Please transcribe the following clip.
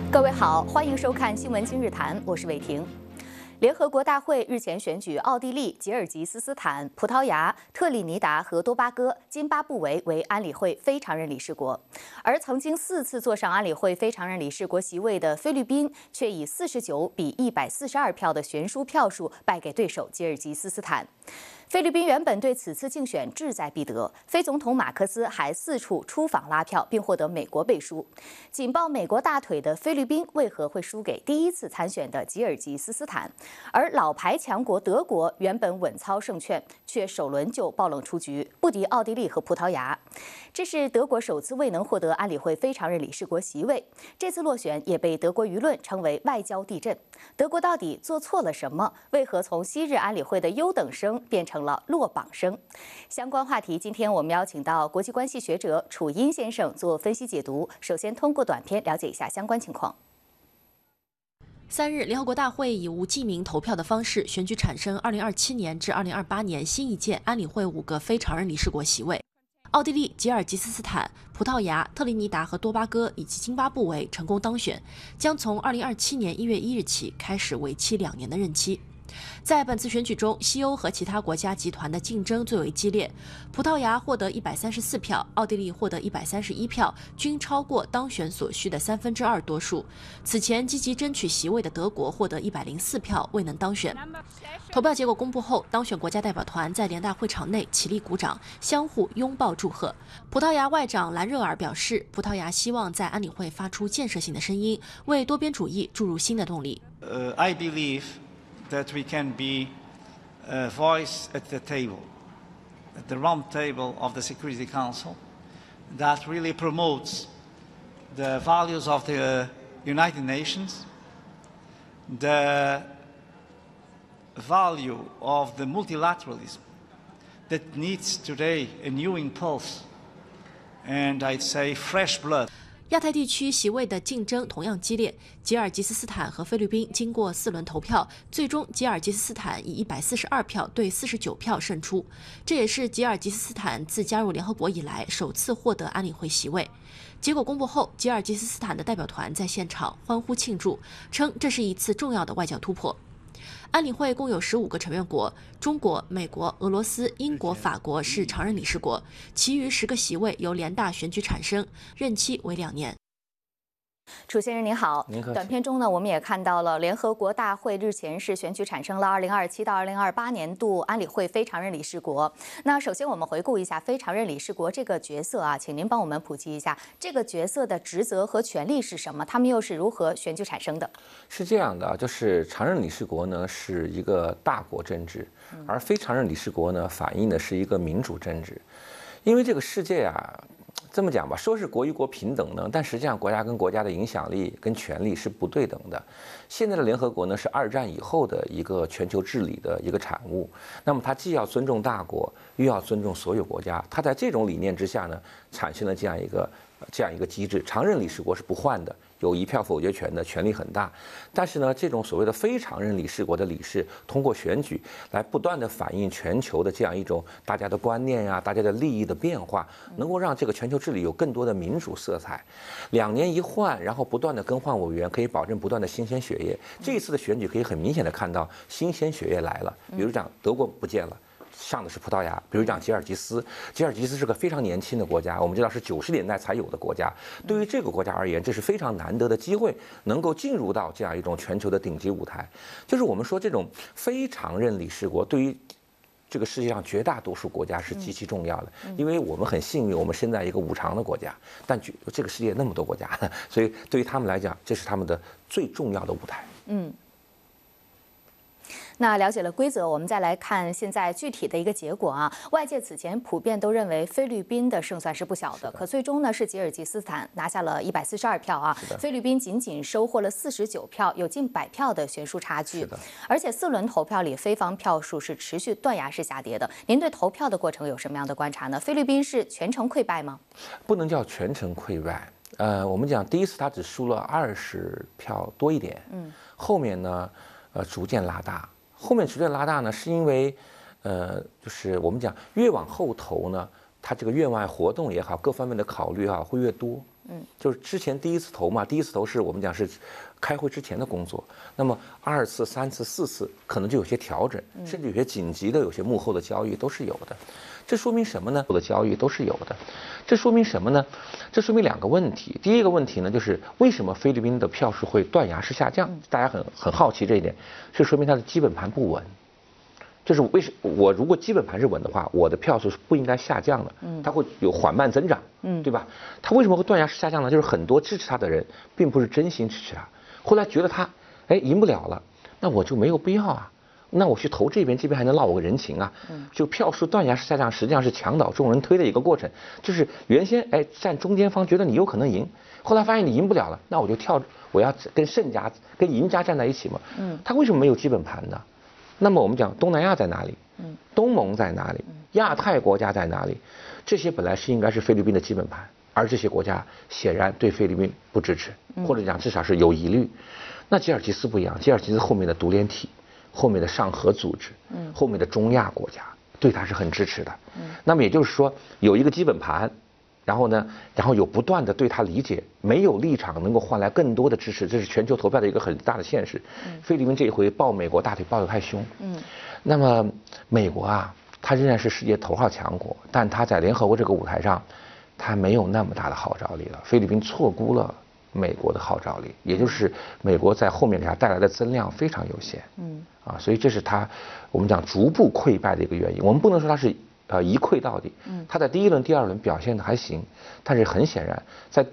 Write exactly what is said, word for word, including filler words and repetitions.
各位好，欢迎收看《新闻今日谈》，我是伟婷。联合国大会日前选举奥地利、吉尔吉斯斯坦、葡萄牙、特立尼达和多巴哥、津巴布韦为安理会非常任理事国，而曾经四次坐上安理会非常任理事国席位的菲律宾，却以四十九比一百四十二票的悬殊票数败给对手吉尔吉斯斯坦。菲律宾原本对此次竞选志在必得，非总统马克思还四处出访拉票，并获得美国背书。紧抱美国大腿的菲律宾为何会输给第一次参选的吉尔吉斯斯坦？而老牌强国德国原本稳操胜券，却首轮就爆冷出局，不敌奥地利和葡萄牙。这是德国首次未能获得安理会非常任理事国席位，这次落选也被德国舆论称为外交地震。德国到底做错了什么？为何从昔日安理会的优等生变成了落榜生？相关话题，今天我们邀请到国际关系学者楚音先生做分析解读。首先通过短片了解一下相关情况。 三日，联合国大会以无记名投票的方式选举产生二零二七年至二零二八年新一届安理会五个非常任理事国席位。奥地利、吉尔吉斯斯坦、葡萄牙、特立尼达和多巴哥以及津巴布韦成功当选，将从二零二七年一月一日起开始为期两年的任期。在本次选举中，西欧和其他国家集团的竞争最为激烈。葡萄牙获得一百三十四票，奥地利获得一百三十一票，均超过当选所需的三分之二多数。此前积极争取席位的德国获得一百零四票，未能当选。投票结果公布后，当选国家代表团在联大会场内起立鼓掌，相互拥抱祝贺。葡萄牙外长兰热尔表示，葡萄牙希望在安理会发出建设性的声音，为多边主义注入新的动力。 Uh, I believe that we can be a voice at the table, at the round table of the Security Council, that really promotes the values of the United Nations, the value of the multilateralism that needs today a new impulse, and I'd say fresh blood. 亚太地区席位的竞争同样激烈，吉尔吉斯斯坦和菲律宾经过四轮投票，最终吉尔吉斯斯坦以一百四十二票对四十九票胜出，这也是吉尔吉斯斯坦自加入联合国以来首次获得安理会席位。结果公布后，吉尔吉斯斯坦的代表团在现场欢呼庆祝，称这是一次重要的外交突破。安理会共有十五个成员国，中国、美国、俄罗斯、英国、法国是常任理事国，其余十个席位由联大选举产生，任期为两年。 楚先生您好，短片中呢，我们也看到了联合国大会日前是选举产生了二零二七到二零二八年度安理会非常任理事国。那首先我们回顾一下非常任理事国这个角色啊，请您帮我们普及一下这个角色的职责和权利是什么，他们又是如何选举产生的？ 是这样的，就是常任理事国呢是一个大国政治，而非常任理事国呢反映的是一个民主政治，因为这个世界啊。这么讲吧，说是国与国平等呢，但实际上国家跟国家的影响力跟权力是不对等的。现在的联合国呢是二战以后的一个全球治理的一个产物，那么它既要尊重大国，又要尊重所有国家。它在这种理念之下呢，产生了这样一个这样一个机制。常任理事国是不换的，有一票否决权的，权力很大。但是呢，这种所谓的非常任理事国的理事，通过选举来不断的反映全球的这样一种大家的观念呀、大家的利益的变化，能够让这个全球治理有更多的民主色彩。两年一换，然后不断的更换委员，可以保证不断的新鲜血液。这一次的选举可以很明显的看到新鲜血液来了，比如讲德国不见了。上的是葡萄牙，比如讲吉尔吉斯，吉尔吉斯是个非常年轻的国家，我们知道是九十年代才有的国家。对于这个国家而言，这是非常难得的机会，能够进入到这样一种全球的顶级舞台。就是我们说这种非常任理事国，对于这个世界上绝大多数国家是极其重要的，因为我们很幸运，我们身在一个五常的国家，但这个世界那么多国家，所以对于他们来讲，这是他们的最重要的舞台。嗯。 那了解了规则，我们再来看现在具体的一个结果啊。外界此前普遍都认为菲律宾的胜算是不小的，可最终呢是吉尔吉斯斯坦拿下了一百四十二票啊，菲律宾仅仅收获了四十九票，有近百票的悬殊差距。而且四轮投票里，非方票数是持续断崖式下跌的。您对投票的过程有什么样的观察呢？菲律宾是全程溃败吗？ 不能叫全程溃败。呃，我们讲第一次他只输了二十票多一点，嗯，后面呢，呃，逐渐拉大。后面逐渐拉大呢，是因为，呃，就是我们讲越往后投呢，它这个院外活动也好，各方面的考虑啊会越多。 嗯，就是之前第一次投嘛，第一次投是我们讲是开会之前的工作，那么二次、三次、四次可能就有些调整，甚至有些紧急的、有些幕后的交易都是有的。这说明什么呢？的交易都是有的。这说明什么呢？这说明两个问题。第一个问题呢，就是为什么菲律宾的票数会断崖式下降？大家很很好奇这一点，这说明它的基本盘不稳。就是为什我如果基本盘是稳的话，我的票数是不应该下降的，它会有缓慢增长，嗯，对吧？它为什么会断崖式下降呢？就是很多支持他的人并不是真心支持他，后来觉得他哎赢不了了，那我就没有必要啊。那我去投这边，这边还能落我个人情啊！就票数断崖式下降，实际上是墙倒众人推的一个过程。就是原先哎站中间方觉得你有可能赢，后来发现你赢不了了，那我就跳，我要跟胜家、跟赢家站在一起嘛。嗯，他为什么没有基本盘呢？那么我们讲东南亚在哪里？嗯，东盟在哪里？亚太国家在哪里？这些本来是应该是菲律宾的基本盘，而这些国家显然对菲律宾不支持，或者讲至少是有疑虑。那吉尔吉斯不一样，吉尔吉斯后面的独联体。后面的上合组织，嗯，后面的中亚国家对他是很支持的，嗯，那么也就是说有一个基本盘，然后呢，然后有不断的对他理解，没有立场能够换来更多的支持，这是全球投票的一个很大的现实。嗯，菲律宾这一回抱美国大腿抱得太凶，嗯，那么美国啊，它仍然是世界头号强国，但它在联合国这个舞台上，它没有那么大的号召力了。菲律宾错估了美国的号召力，也就是美国在后面给它带来的增量非常有限，嗯，啊，所以这是它我们讲逐步溃败的一个原因。我们不能说它是呃一溃到底，嗯，它在第一轮、第二轮表现的还行，但是很显然在